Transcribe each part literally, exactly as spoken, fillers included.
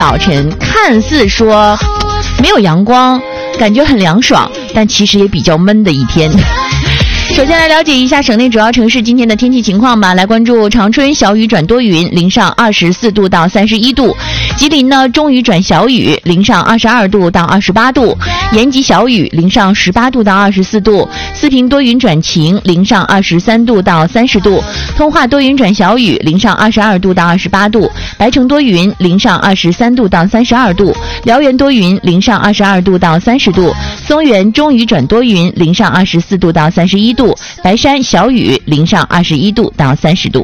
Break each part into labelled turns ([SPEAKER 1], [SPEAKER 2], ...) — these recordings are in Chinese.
[SPEAKER 1] 早晨看似说没有阳光，感觉很凉爽，但其实也比较闷的一天。首先来了解一下省内主要城市今天的天气情况吧。来关注长春小雨转多云，零上二十四度到三十一度；吉林呢中雨转小雨，零上二十二度到二十八度；延吉小雨，零上十八度到二十四度；四平多云转晴，零上二十三度到三十度；通化多云转小雨，零上二十二度到二十八度；白城多云，零上二十三度到三十二度；辽源多云，零上二十二度到三十度；松原中雨转多云，零上二十四度到三十一度；白山小雨，零上二十一度到三十度。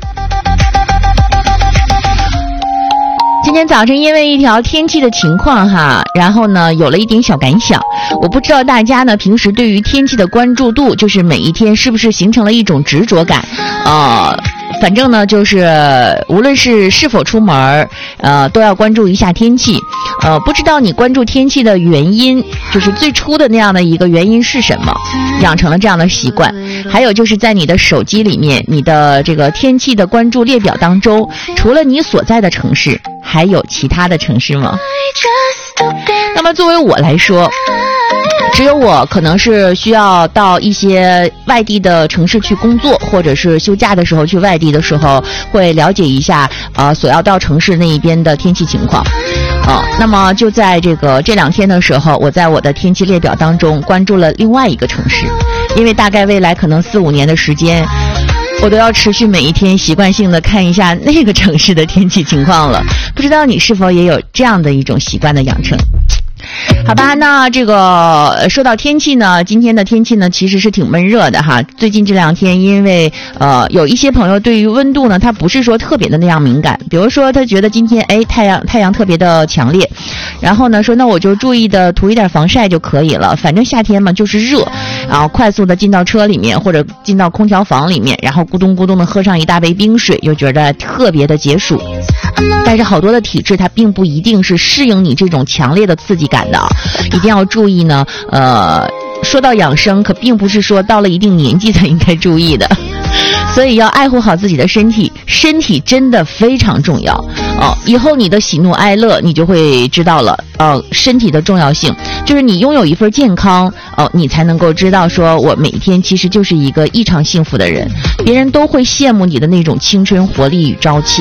[SPEAKER 1] 今天早晨因为一条天气的情况哈，然后呢有了一点小感想。我不知道大家呢平时对于天气的关注度，就是每一天是不是形成了一种执着感？呃反正呢就是无论是是否出门呃都要关注一下天气。呃不知道你关注天气的原因，就是最初的那样的一个原因是什么，养成了这样的习惯。还有就是在你的手机里面，你的这个天气的关注列表当中，除了你所在的城市，还有其他的城市吗？那么作为我来说，只有我可能是需要到一些外地的城市去工作，或者是休假的时候去外地的时候，会了解一下呃所要到城市那一边的天气情况。呃那么就在这个这两天的时候，我在我的天气列表当中关注了另外一个城市，因为大概未来可能四五年的时间，我都要持续每一天习惯性的看一下那个城市的天气情况了。不知道你是否也有这样的一种习惯的养成？好吧，那这个说到天气呢，今天的天气呢其实是挺闷热的哈。最近这两天，因为呃有一些朋友对于温度呢，他不是说特别的那样敏感，比如说他觉得今天哎太阳太阳特别的强烈，然后呢说那我就注意的涂一点防晒就可以了，反正夏天嘛就是热，然后快速的进到车里面或者进到空调房里面，然后咕咚咕咚的喝上一大杯冰水，又觉得特别的解暑。但是好多的体质它并不一定是适应你这种强烈的刺激感的，一定要注意呢。呃，说到养生，可并不是说到了一定年纪才应该注意的，所以要爱护好自己的身体，身体真的非常重要哦。以后你的喜怒哀乐，你就会知道了。呃，身体的重要性，就是你拥有一份健康，哦，你才能够知道说，我每一天其实就是一个异常幸福的人，别人都会羡慕你的那种青春活力与朝气。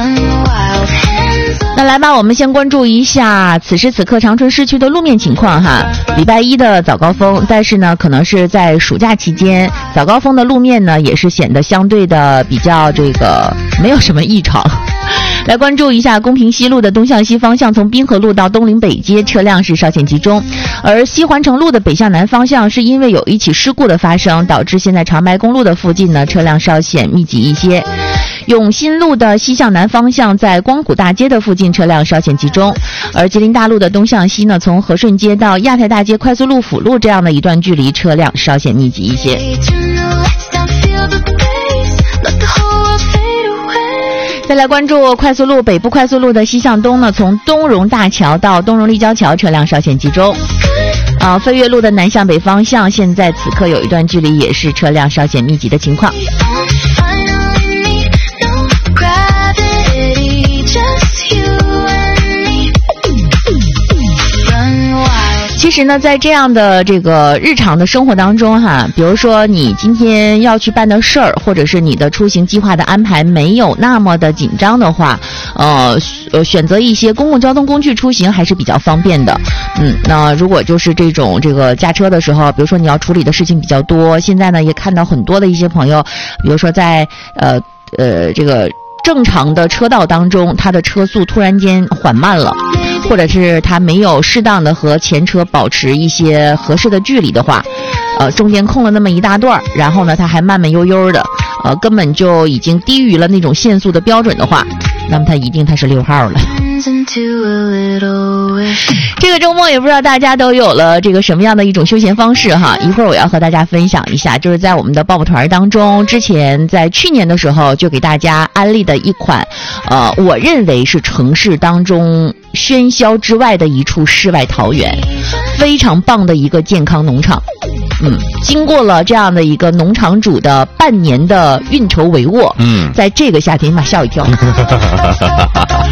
[SPEAKER 1] 那来吧，我们先关注一下此时此刻长春市区的路面情况哈。礼拜一的早高峰，但是呢，可能是在暑假期间，早高峰的路面呢也是显得相对的比较这个没有什么异常。来关注一下公平西路的东向西方向，从滨河路到东陵北街车辆是稍显集中，而西环城路的北向南方向是因为有一起事故的发生，导致现在长白公路的附近呢车辆稍显密集一些。永新路的西向南方向在光谷大街的附近车辆稍显集中，而吉林大路的东向西呢，从和顺街到亚太大街快速路辅路这样的一段距离车辆稍显密集一些。再来关注快速路北部快速路的西向东呢，从东荣大桥到东荣立交桥车辆稍显集中。呃，飞跃路的南向北方向现在此刻有一段距离也是车辆稍显密集的情况。其实呢，在这样的这个日常的生活当中哈，比如说你今天要去办的事儿，或者是你的出行计划的安排没有那么的紧张的话，呃，呃，选择一些公共交通工具出行还是比较方便的。嗯，那如果就是这种这个驾车的时候，比如说你要处理的事情比较多，现在呢也看到很多的一些朋友，比如说在呃呃这个正常的车道当中，他的车速突然间缓慢了。或者是他没有适当的和前车保持一些合适的距离的话，呃，中间空了那么一大段，然后呢，他还慢慢悠悠的，呃，根本就已经低于了那种限速的标准的话，那么他一定他是溜号了。这个周末也不知道大家都有了这个什么样的一种休闲方式哈，一会儿我要和大家分享一下，就是在我们的抱抱团当中，之前在去年的时候就给大家安利的一款，呃，我认为是城市当中喧嚣之外的一处世外桃源，非常棒的一个健康农场。嗯，经过了这样的一个农场主的半年的运筹帷幄，嗯，在这个夏天，妈吓我一跳。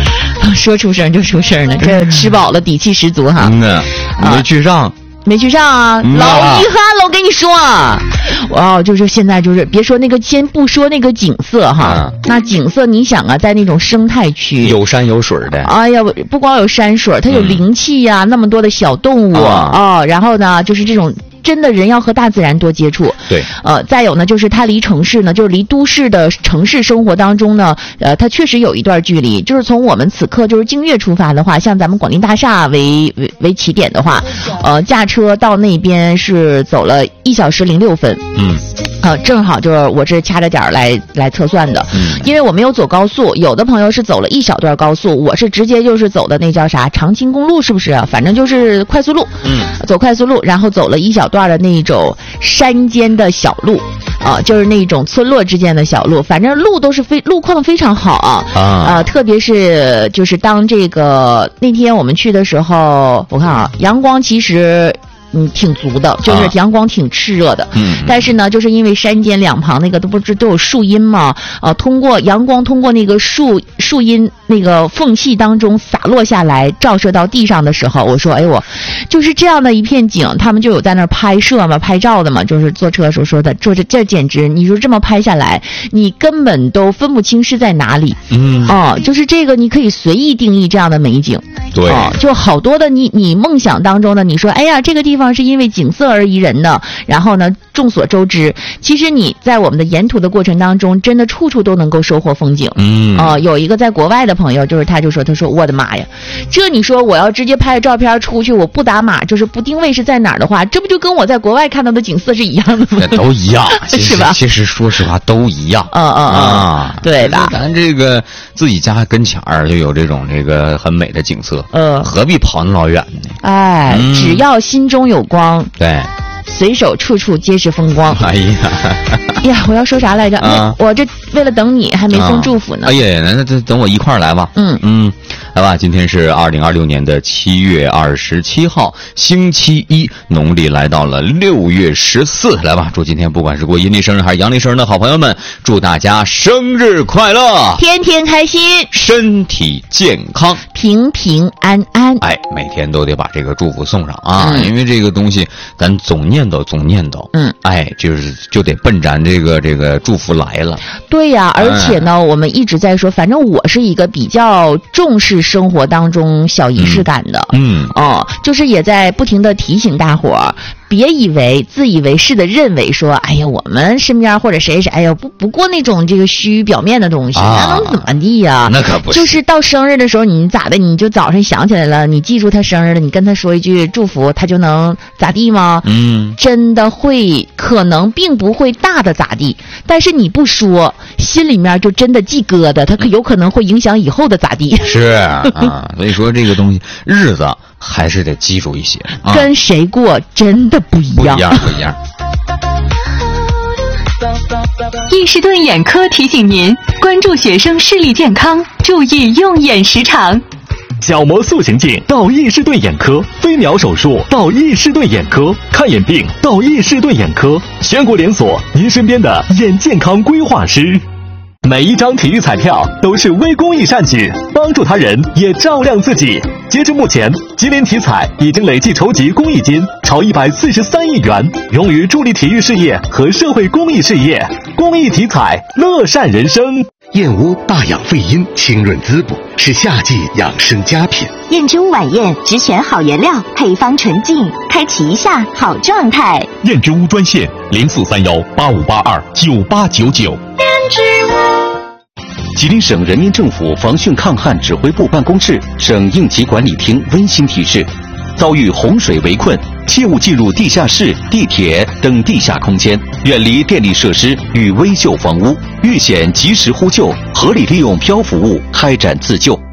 [SPEAKER 1] 说出声就出声了，这吃饱了底气十足哈。
[SPEAKER 2] 嗯呐，没去上。啊
[SPEAKER 1] 没去上啊，
[SPEAKER 2] 嗯、
[SPEAKER 1] 老遗憾了，我跟你说，哇，就是现在就是别说那个，先不说那个景色哈，啊、那景色你想啊，在那种生态区，
[SPEAKER 2] 有山有水的，
[SPEAKER 1] 哎呀，不光有山水，它有灵气呀、啊，嗯、那么多的小动物啊、哦，然后呢，就是这种。真的人要和大自然多接触，
[SPEAKER 2] 对，
[SPEAKER 1] 呃，再有呢，就是它离城市呢，就是离都市的城市生活当中呢，呃，它确实有一段距离。就是从我们此刻就是净月出发的话，像咱们广电大厦为为为起点的话，呃，驾车到那边是走了一小时零六分，
[SPEAKER 2] 嗯，
[SPEAKER 1] 呃，正好就是我这掐着点来来测算的，
[SPEAKER 2] 嗯，
[SPEAKER 1] 因为我没有走高速，有的朋友是走了一小段高速，我是直接就是走的那叫啥长青公路，是不是？反正就是快速路，
[SPEAKER 2] 嗯，
[SPEAKER 1] 走快速路，然后走了一小段的那种山间的小路，啊、呃，就是那种村落之间的小路，反正路都是非路况非常好啊，啊、呃，特别是就是当这个那天我们去的时候，我看啊，阳光其实。嗯，挺足的，就是阳光挺炽热的。
[SPEAKER 2] 嗯，
[SPEAKER 1] 但是呢，就是因为山间两旁那个都不是都有树荫嘛，呃，通过阳光通过那个树树荫那个缝隙当中洒落下来，照射到地上的时候，我说，哎我，就是这样的一片景，他们就有在那儿拍摄嘛，拍照的嘛，就是坐车时候说的，这这这简直，你说这么拍下来，你根本都分不清是在哪里。
[SPEAKER 2] 嗯，
[SPEAKER 1] 哦，就是这个，你可以随意定义这样的美景。
[SPEAKER 2] 对，
[SPEAKER 1] 哦，就好多的你你梦想当中的，你说，哎呀，这个地方。是因为景色而宜人的，然后呢，众所周知，其实你在我们的沿途的过程当中，真的处处都能够收获风景。
[SPEAKER 2] 嗯，
[SPEAKER 1] 呃，有一个在国外的朋友，就是他就说，他说我的妈呀，这你说我要直接拍照片出去，我不打码，就是不定位是在哪儿的话，这不就跟我在国外看到的景色是一样的吗？
[SPEAKER 2] 都一样，
[SPEAKER 1] 是吧？
[SPEAKER 2] 其实说实话都一样。
[SPEAKER 1] 嗯嗯嗯，啊、对吧？
[SPEAKER 2] 咱这个自己家跟前儿就有这种这个很美的景色，
[SPEAKER 1] 呃，
[SPEAKER 2] 何必跑那老远呢？
[SPEAKER 1] 哎，嗯、只要心中有光，
[SPEAKER 2] 对，
[SPEAKER 1] 随手处处皆是风光。
[SPEAKER 2] 哎呀，
[SPEAKER 1] 呀，我要说啥来着？啊、我这为了等你还没送祝福呢。
[SPEAKER 2] 啊、哎呀，那那等我一块儿来吧。
[SPEAKER 1] 嗯
[SPEAKER 2] 嗯，来吧，今天是二零二六年的七月二十七号，星期一，农历来到了六月十四。来吧，祝今天不管是过阴历生日还是阳历生日的好朋友们，祝大家生日快乐，
[SPEAKER 1] 天天开心，
[SPEAKER 2] 身体健康，
[SPEAKER 1] 平平安安。
[SPEAKER 2] 哎，每天都得把这个祝福送上啊，
[SPEAKER 1] 嗯、
[SPEAKER 2] 因为这个东西咱总念叨总念叨，
[SPEAKER 1] 嗯，
[SPEAKER 2] 哎，就是就得奔咱这个这个祝福来了。
[SPEAKER 1] 对呀、啊，而且呢，嗯、我们一直在说，反正我是一个比较重视生活当中小仪式感的，
[SPEAKER 2] 嗯，
[SPEAKER 1] 哦，就是也在不停的提醒大伙儿。别以为自以为是的认为说，哎呀，我们身边或者谁谁，哎呀，不不过那种这个虚表面的东西，
[SPEAKER 2] 啊、
[SPEAKER 1] 那能怎么地呀？
[SPEAKER 2] 那可不是，
[SPEAKER 1] 就是到生日的时候，你咋的？你就早上想起来了，你记住他生日了，你跟他说一句祝福，他就能咋地吗？
[SPEAKER 2] 嗯，
[SPEAKER 1] 真的会，可能并不会大的咋地，但是你不说，心里面就真的记疙瘩，它可有可能会影响以后的咋地。
[SPEAKER 2] 是啊，所以说这个东西日子还是得记住一些，啊、
[SPEAKER 1] 跟谁过真的不一样，
[SPEAKER 2] 不一样，不一样。
[SPEAKER 3] 易士顿眼科提醒您关注学生视力健康，注意用眼时长。
[SPEAKER 4] 角膜塑形镜到易士顿眼科，飞秒手术到易士顿眼科，看眼病到易士顿眼科，全国连锁，您身边的眼健康规划师。每一张体育彩票都是微公益善举，帮助他人也照亮自己。截至目前，吉林体彩已经累计筹集公益金超一百四十三亿元，用于助力体育事业和社会公益事业。公益体彩，乐善人生。
[SPEAKER 5] 燕窝大养肺阴，清润滋补，是夏季养生佳品。
[SPEAKER 6] 燕之屋晚宴只选好原料，配方纯净，开启一下好状态。
[SPEAKER 4] 燕之屋专线零四三幺八五八二九八九九。
[SPEAKER 6] 燕之屋。
[SPEAKER 5] 吉林省人民政府防汛抗旱指挥部办公室、省应急管理厅温馨提示：遭遇洪水围困，切勿进入地下室、地铁等地下空间，远离电力设施与危旧房屋，遇险及时呼救，合理利用漂浮物开展自救。